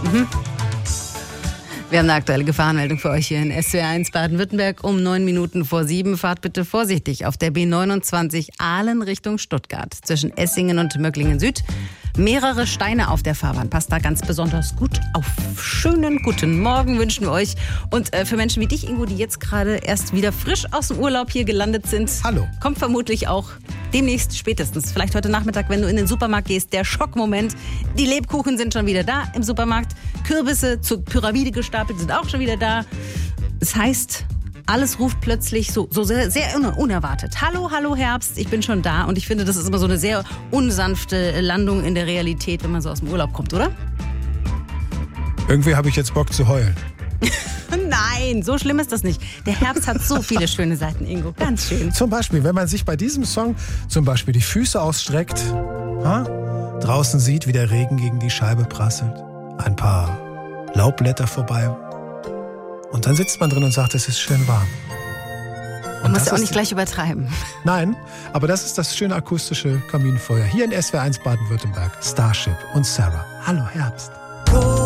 Wir haben eine aktuelle Gefahrenmeldung für euch hier in SWR1 Baden-Württemberg um 6:09. Fahrt bitte vorsichtig auf der B29 Aalen Richtung Stuttgart. Zwischen Essingen und Möcklingen Süd. Mehrere Steine auf der Fahrbahn. Passt da ganz besonders gut auf. Schönen guten Morgen wünschen wir euch. Und für Menschen wie dich, Ingo, die jetzt gerade erst wieder frisch aus dem Urlaub hier gelandet sind. Hallo. Kommt vermutlich auch demnächst spätestens. Vielleicht heute Nachmittag, wenn du in den Supermarkt gehst. Der Schockmoment. Die Lebkuchen sind schon wieder da im Supermarkt. Kürbisse zur Pyramide gestapelt sind auch schon wieder da. Das heißt, alles ruft plötzlich so sehr, sehr unerwartet. Hallo, hallo Herbst, ich bin schon da. Und ich finde, das ist immer so eine sehr unsanfte Landung in der Realität, wenn man so aus dem Urlaub kommt, oder? Irgendwie habe ich jetzt Bock zu heulen. Nein, so schlimm ist das nicht. Der Herbst hat so viele schöne Seiten, Ingo. Ganz schön. Zum Beispiel, wenn man sich bei diesem Song zum Beispiel die Füße ausstreckt, draußen sieht, wie der Regen gegen die Scheibe prasselt, ein paar Laubblätter vorbei und dann sitzt man drin und sagt, es ist schön warm. Man muss ja auch nicht gleich übertreiben. Nein, aber das ist das schöne akustische Kaminfeuer. Hier in SWR1 Baden-Württemberg. Starship und Sarah. Hallo Herbst.